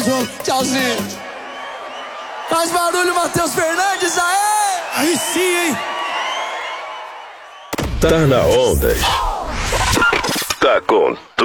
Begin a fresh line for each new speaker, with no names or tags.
João. Tchauzinho. Faz barulho, Matheus Fernandes, aê!
Aí sim, hein?
Tá na onda. Tá com tudo.